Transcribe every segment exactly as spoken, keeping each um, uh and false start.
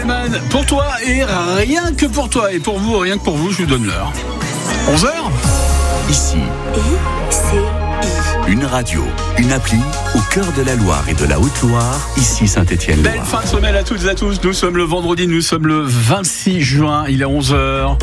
Goldman, pour toi et rien que pour toi. Et pour vous, rien que pour vous, je vous donne l'heure. onze heures. Ici, une radio, une appli au cœur de la Loire et de la Haute-Loire, ici Saint-Étienne-Loire. Belle fin de semaine à toutes et à tous. Nous sommes le vendredi, nous sommes le vingt-six juin, il est onze heures.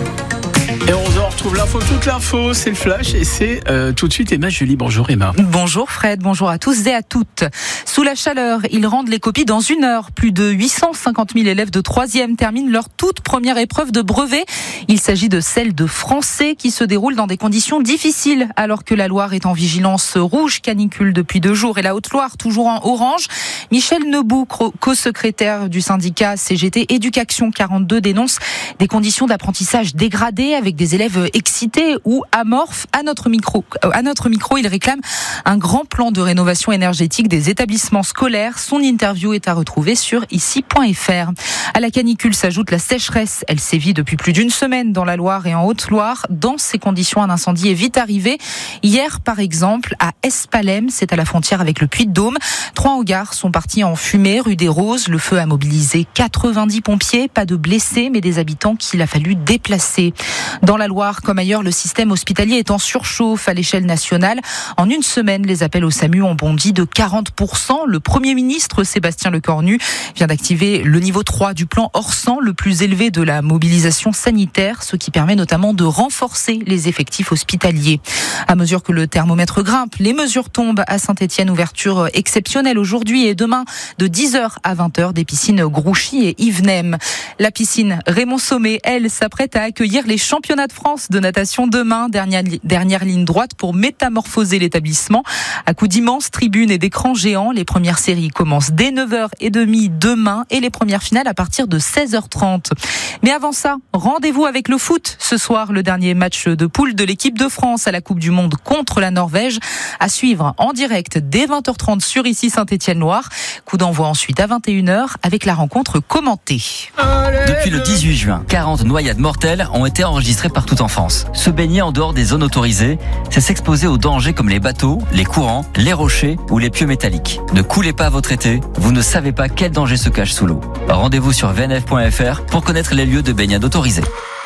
Et onze heures, on retrouve l'info, toute l'info, c'est le flash et c'est euh, tout de suite Emma Julie. Bonjour Emma. Bonjour Fred, bonjour à tous et à toutes. Sous la chaleur, ils rendent les copies dans une heure. Plus de huit cent cinquante mille élèves de troisième terminent leur toute première épreuve de brevet. Il s'agit de celle de français qui se déroule dans des conditions difficiles alors que la Loire est en vigilance rouge canicule depuis deux jours et la Haute-Loire toujours en orange. Michel Nebout, co-secrétaire du syndicat C G T Éducation quarante-deux, dénonce des conditions d'apprentissage dégradées avec des élèves excités ou amorphes. À notre micro, à notre micro, il réclame un grand plan de rénovation énergétique des établissements scolaires. Son interview est à retrouver sur ici point f r. À la canicule s'ajoute la sécheresse. Elle sévit depuis plus d'une semaine dans la Loire et en Haute-Loire. Dans ces conditions, un incendie est vite arrivé. Hier, par exemple, à Espalem, c'est à la frontière avec le Puy-de-Dôme. Trois hangars sont partis en fumée rue des Roses. Le feu a mobilisé quatre-vingt-dix pompiers. Pas de blessés, mais des habitants qu'il a fallu déplacer. Dans la Loire, comme ailleurs, le système hospitalier est en surchauffe à l'échelle nationale. En une semaine, les appels au SAMU ont bondi de quarante pour cent. Le Premier ministre, Sébastien Lecornu, vient d'activer le niveau trois du plan Orsan, le plus élevé de la mobilisation sanitaire, ce qui permet notamment de renforcer les effectifs hospitaliers. À mesure que le thermomètre grimpe, les mesures tombent à Saint-Étienne. Ouverture exceptionnelle aujourd'hui et demain de dix heures à vingt heures des piscines Grouchy et Yvenem. La piscine Raymond Sommet, elle, s'apprête à accueillir les championnats de France de natation demain. Dernière, dernière ligne droite pour métamorphoser l'établissement. À coups d'immenses tribunes et d'écrans géants, les premières séries commencent dès neuf heures trente demain et les premières finales à partir de seize heures trente. Mais avant ça, rendez-vous avec le foot. Ce soir, le dernier match de poule de l'équipe de France à la Coupe du Monde contre la Norvège. À suivre en direct dès vingt heures trente sur ici Saint-Étienne-Loire. Coup d'envoi ensuite à vingt et une heures avec la rencontre commentée. Depuis le dix-huit juin, quarante noyades mortelles ont été enregistrées partout en France. Se baigner en dehors des zones autorisées, c'est s'exposer aux dangers comme les bateaux, les courants, les rochers ou les pieux métalliques. Ne coulez pas votre été, vous ne savez pas quel danger se cache sous l'eau. Rendez-vous sur v n f point f r pour connaître les lieux de baignade autorisés.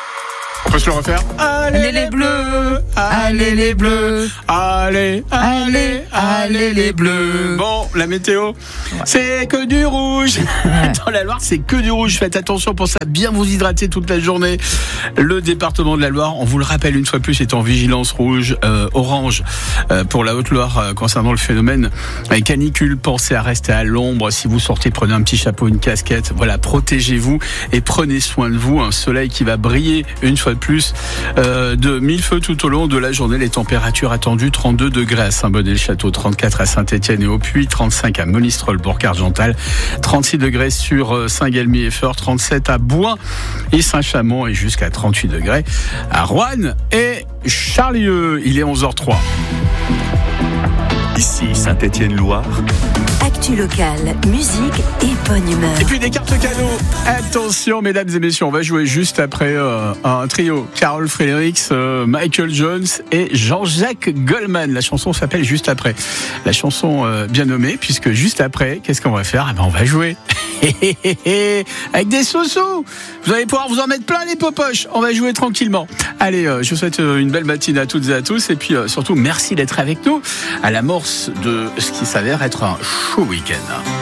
On peut se le refaire. Allez les bleus, allez les bleus, allez, allez, allez les bleus. Bon, la météo, c'est que du rouge. Dans la Loire, c'est que du rouge. Faites attention pour ça, bien vous hydrater toute la journée. Le département de la Loire, on vous le rappelle une fois de plus, est en vigilance rouge, euh, orange euh, pour la Haute-Loire euh, concernant le phénomène euh, canicule. Pensez à rester à l'ombre. Si vous sortez, prenez un petit chapeau, une casquette. Voilà, protégez-vous et prenez soin de vous. Un soleil qui va briller une fois de plus euh, de mille feux tout au long de la journée. Les températures attendues trente-deux degrés à Saint-Bonnet-le-Château, trente-quatre à Saint-Étienne et au Puy, trente-cinq à Monistrol, Bourg-Argental, trente-six degrés sur Saint-Galmier et Feurs, trente-sept à Bouen et Saint-Chamond et jusqu'à trente-huit degrés à Roanne et Charlieu. Il est onze heures trois. Ici Saint-Étienne-Loire. Actu locale, musique et bonne humeur. Et puis des cartes cadeaux. Attention, mesdames et messieurs, on va jouer juste après euh, un trio. Carol Fredericks, euh, Michael Jones et Jean-Jacques Goldman. La chanson s'appelle Juste après. La chanson euh, bien nommée, puisque juste après, qu'est-ce qu'on va faire ? Eh ben, on va jouer avec des sous-sous. Vous allez pouvoir vous en mettre plein les popoches. On va jouer tranquillement. Allez, euh, je vous souhaite une belle matinée à toutes et à tous. Et puis euh, surtout, merci d'être avec nous à l'amorce de ce qui s'avère être un chaud week-end.